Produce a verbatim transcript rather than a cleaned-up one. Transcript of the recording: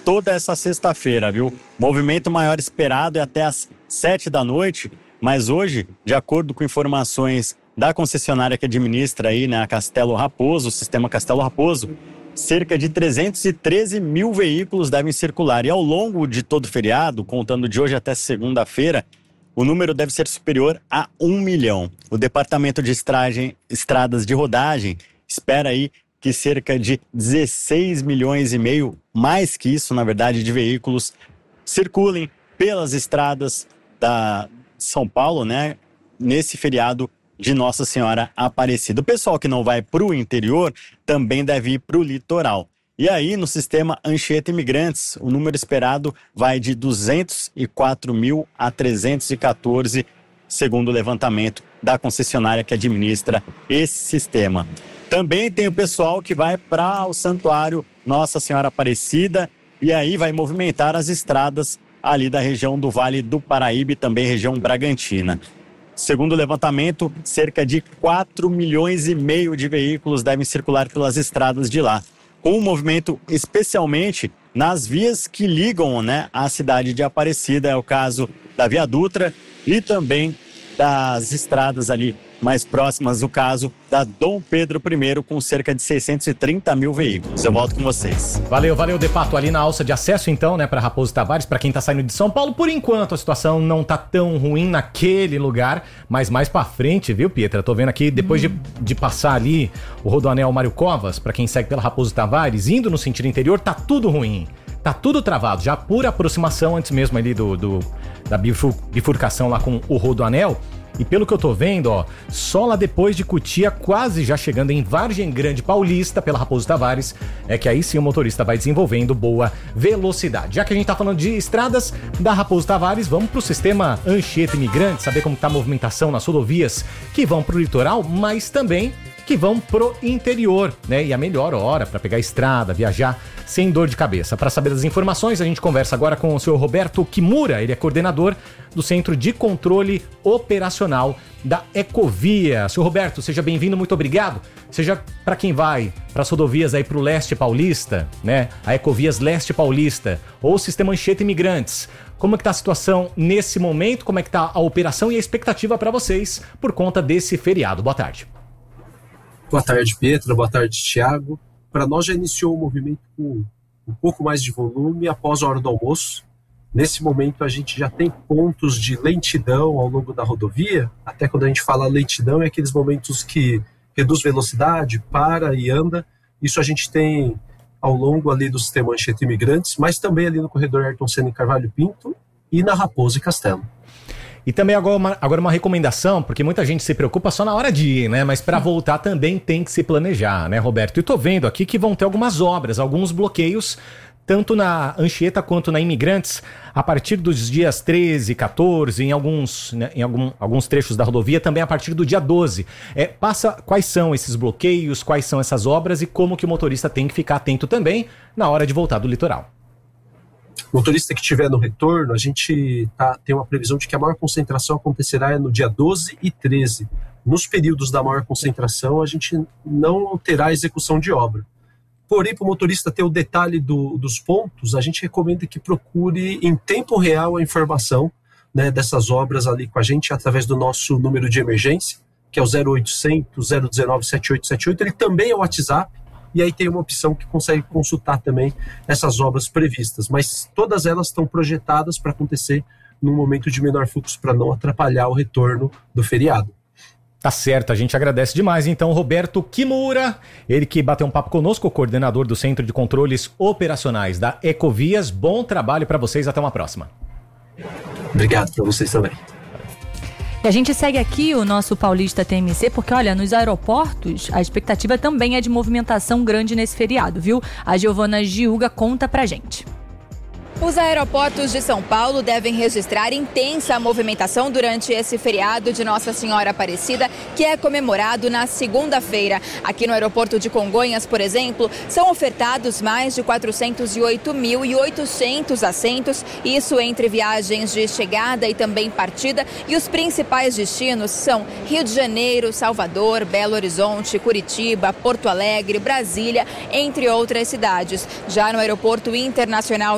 toda essa sexta-feira, viu? Movimento maior esperado é até às sete da noite, mas hoje, de acordo com informações da concessionária que administra aí, né, a Castelo Raposo, o sistema Castelo Raposo, cerca de trezentos e treze mil veículos devem circular. E ao longo de todo o feriado, contando de hoje até segunda-feira, o número deve ser superior a um milhão. O Departamento de Estragem, Estradas de Rodagem espera aí que cerca de dezesseis milhões e meio, mais que isso, na verdade, de veículos circulem pelas estradas da São Paulo, né, nesse feriado de Nossa Senhora Aparecida. O pessoal que não vai para o interior também deve ir para o litoral. E aí, no sistema Anchieta Imigrantes, o número esperado vai de duzentos e quatro mil a trezentos e quatorze, segundo o levantamento da concessionária que administra esse sistema. Também tem o pessoal que vai para o Santuário Nossa Senhora Aparecida e aí vai movimentar as estradas ali da região do Vale do Paraíba e também região Bragantina. Segundo o levantamento, cerca de quatro milhões e meio de veículos devem circular pelas estradas de lá, com um movimento especialmente nas vias que ligam, né, à cidade de Aparecida. É o caso da Via Dutra e também das estradas ali mais próximas, o caso da Dom Pedro I, com cerca de seiscentos e trinta mil veículos. Eu volto com vocês. Valeu, valeu, De Pato. Ali na alça de acesso, então, né, para Raposo Tavares, para quem tá saindo de São Paulo, por enquanto a situação não tá tão ruim naquele lugar, mas mais pra frente, viu, Pietra? Tô vendo aqui, depois hum. de, de passar ali o Rodoanel Mário Covas, para quem segue pela Raposo Tavares, indo no sentido interior, tá tudo ruim. Tá tudo travado, já por aproximação antes mesmo ali do, do da bifurcação lá com o Rodoanel. E pelo que eu tô vendo, ó, só lá depois de Cotia, quase já chegando em Vargem Grande Paulista, pela Raposo Tavares, é que aí sim o motorista vai desenvolvendo boa velocidade. Já que a gente tá falando de estradas da Raposo Tavares, vamos pro sistema Anchieta Imigrante, saber como tá a movimentação nas rodovias que vão pro litoral, mas também que vão pro interior, né? E a melhor hora para pegar a estrada, viajar sem dor de cabeça. Para saber das informações, a gente conversa agora com o senhor Roberto Kimura, ele é coordenador do Centro de Controle Operacional da Ecovia. Senhor Roberto, seja bem-vindo, muito obrigado. Seja para quem vai para as rodovias aí pro leste paulista, né? A Ecovias Leste Paulista ou o Sistema Anchieta Imigrantes. Como é que tá a situação nesse momento? Como é que tá a operação e a expectativa para vocês por conta desse feriado? Boa tarde. Boa tarde, Pietra. Boa tarde, Thiago. Para nós já iniciou o movimento com um pouco mais de volume após a hora do almoço. Nesse momento a gente já tem pontos de lentidão ao longo da rodovia. Até quando a gente fala lentidão, é aqueles momentos que reduz velocidade, para e anda. Isso a gente tem ao longo ali do sistema Anchieta Imigrantes, mas também ali no corredor Ayrton Senna e Carvalho Pinto e na Raposo e Castelo. E também agora uma, agora uma recomendação, porque muita gente se preocupa só na hora de ir, né? Mas para voltar também tem que se planejar, né, Roberto? E tô vendo aqui que vão ter algumas obras, alguns bloqueios, tanto na Anchieta quanto na Imigrantes, a partir dos dias treze, quatorze, em alguns, né, em algum, alguns trechos da rodovia, também a partir do dia doze. É, passa quais são esses bloqueios, quais são essas obras e como que o motorista tem que ficar atento também na hora de voltar do litoral. O motorista que estiver no retorno, a gente tá, tem uma previsão de que a maior concentração acontecerá no dia doze e treze. Nos períodos da maior concentração, a gente não terá execução de obra. Porém, para o motorista ter o detalhe do, dos pontos, a gente recomenda que procure em tempo real a informação, né, dessas obras ali com a gente, através do nosso número de emergência, que é o zero oitocentos, zero dezenove, setenta e oito setenta e oito. Ele também é o WhatsApp. E aí tem uma opção que consegue consultar também essas obras previstas. Mas todas elas estão projetadas para acontecer num momento de menor fluxo, para não atrapalhar o retorno do feriado. Tá certo, a gente agradece demais. Então, Roberto Kimura, ele que bateu um papo conosco, o coordenador do Centro de Controles Operacionais da Ecovias. Bom trabalho para vocês, até uma próxima. Obrigado para vocês também. E a gente segue aqui o nosso Paulista T M C, porque olha, nos aeroportos a expectativa também é de movimentação grande nesse feriado, viu? A Giovana Giuga conta pra gente. Os aeroportos de São Paulo devem registrar intensa movimentação durante esse feriado de Nossa Senhora Aparecida, que é comemorado na segunda-feira. Aqui no aeroporto de Congonhas, por exemplo, são ofertados mais de quatrocentos e oito mil e oitocentos assentos, isso entre viagens de chegada e também partida. E os principais destinos são Rio de Janeiro, Salvador, Belo Horizonte, Curitiba, Porto Alegre, Brasília, entre outras cidades. Já no aeroporto internacional